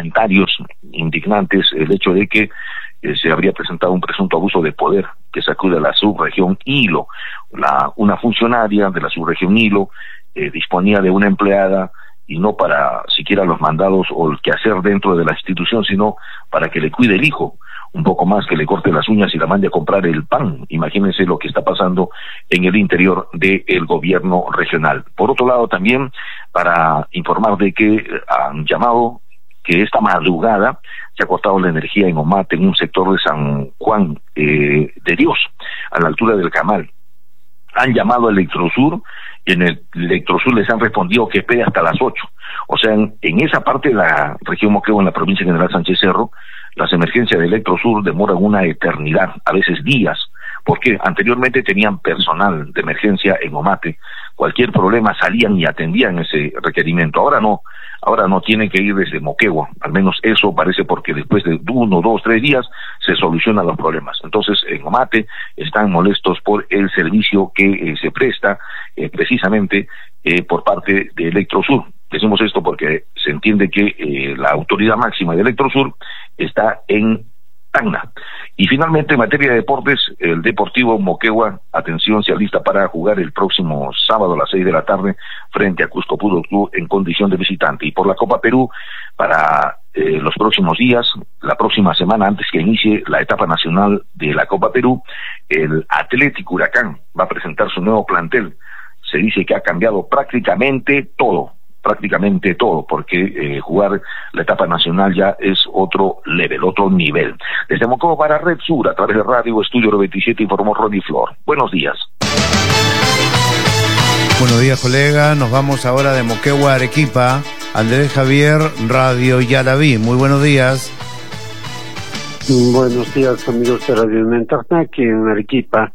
comentarios indignantes el hecho de que se habría presentado un presunto abuso de poder que sacude a la subregión Hilo. Una funcionaria de la subregión Hilo disponía de una empleada, y no para siquiera los mandados o el quehacer dentro de la institución, sino para que le cuide el hijo, un poco más que le corte las uñas y la mande a comprar el pan. Imagínense lo que está pasando en el interior del gobierno regional. Por otro lado, también para informar de que han llamado que esta madrugada se ha cortado la energía en Omate, en un sector de San Juan de Dios, a la altura del Camal. Han llamado a Electrosur, y en el Electrosur les han respondido que espere hasta las 8. O sea, en esa parte de la región Moquegua, en la provincia de General Sánchez Cerro, las emergencias de Electrosur demoran una eternidad, a veces días, porque anteriormente tenían personal de emergencia en Omate. Cualquier problema salían y atendían ese requerimiento. Ahora no tienen que ir desde Moquegua, al menos eso parece, porque después de 1, 2, 3 días se solucionan los problemas. Entonces en Omate están molestos por el servicio que se presta precisamente por parte de Electrosur. Decimos esto porque se entiende que la autoridad máxima de Electrosur está en Tacna. Y finalmente, en materia de deportes, el Deportivo Moquegua, atención, se alista para jugar el próximo sábado a las 6 de la tarde frente a Cusco Fútbol Club en condición de visitante. Y por la Copa Perú, para los próximos días, la próxima semana, antes que inicie la etapa nacional de la Copa Perú, el Atlético Huracán va a presentar su nuevo plantel. Se dice que ha cambiado prácticamente todo, porque jugar la etapa nacional ya es otro level, otro nivel. Desde Moquegua para Red Sur, a través de Radio Estudio 97, informó Ronnie Flor. Buenos días. Buenos días, colega. Nos vamos ahora de Moquegua a Arequipa. Andrés Javier, Radio Yaraví. Muy buenos días. Buenos días, amigos de Radio Mentarna. Aquí en Arequipa,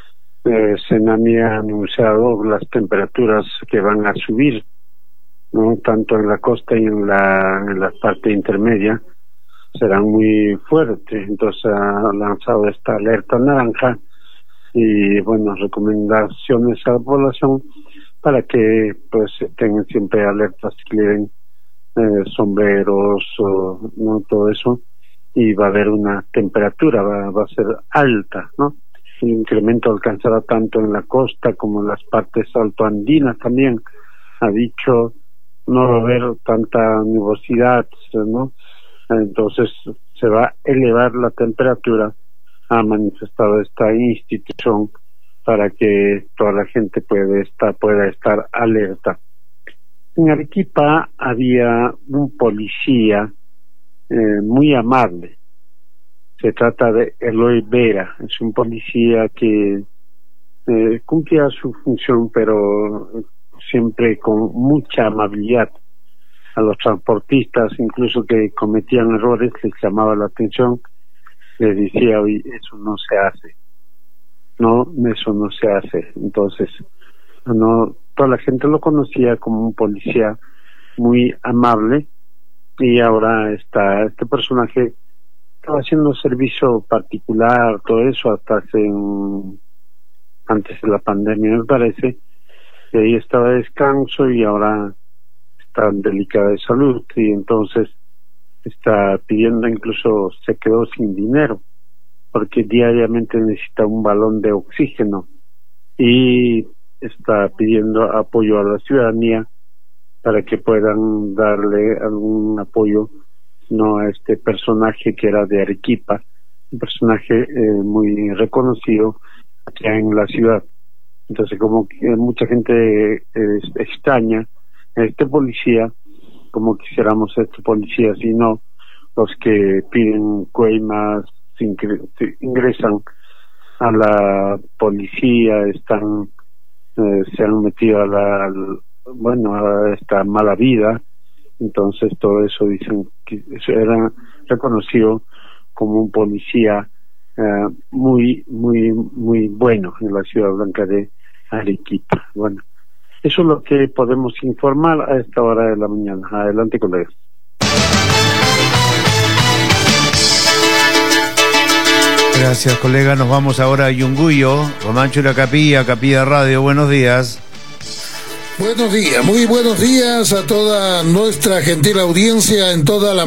Senami ha anunciado las temperaturas que van a subir, ¿no? Tanto en la costa y en la parte intermedia serán muy fuertes. Entonces ha lanzado esta alerta naranja y recomendaciones a la población para que pues tengan siempre alertas, que lleven sombreros, no, todo eso, y va a haber una temperatura, va a ser alta, ¿no? El incremento alcanzará tanto en la costa como en las partes altoandinas. También ha dicho no va a haber tanta nubosidad, ¿no? Entonces se va a elevar la temperatura, ha manifestado esta institución, para que toda la gente pueda estar alerta. En Arequipa había un policía muy amable. Se trata de Eloy Vera. Es un policía que cumplía su función, pero siempre con mucha amabilidad. A los transportistas, incluso que cometían errores, les llamaba la atención, les decía: oye, eso no se hace. No, eso no se hace. Entonces, toda la gente lo conocía como un policía muy amable, y ahora este personaje estaba haciendo servicio particular, todo eso, hasta antes de la pandemia, me parece, y ahí estaba de descanso, y ahora está delicada de salud, y entonces está pidiendo, incluso se quedó sin dinero, porque diariamente necesita un balón de oxígeno, y está pidiendo apoyo a la ciudadanía para que puedan darle algún apoyo, no, a este personaje que era de Arequipa, un personaje muy reconocido acá en la ciudad. Entonces, como que mucha gente extraña a este policía, como quisiéramos a este policía, sino los que piden coimas, ingresan a la policía, se han metido a esta mala vida. Entonces todo eso, dicen que eso era reconocido como un policía muy bueno en la Ciudad Blanca de Arequipa. Bueno, eso es lo que podemos informar a esta hora de la mañana. Adelante, colegas. Gracias, colega. Nos vamos ahora a Yunguyo. Román Chura Capilla Radio. Buenos días. Buenos días, muy buenos días a toda nuestra gentil audiencia en toda la